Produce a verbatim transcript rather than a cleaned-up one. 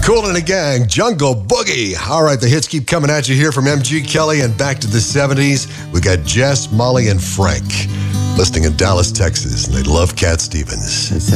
Kool and the Gang, Jungle Boogie. All right, the hits keep coming at you here from M G Kelly and back to the seventies. We got Jess, Molly, and Frank listening in Dallas, Texas, and they love Cat Stevens.